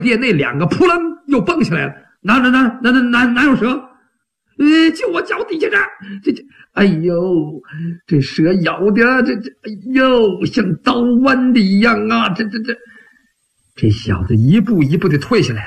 店那两个扑棱又蹦起来了，哪有蛇？就我脚底下这，哎呦，这蛇咬的哎呦，像刀剜的一样啊！这小子一步一步的退下来，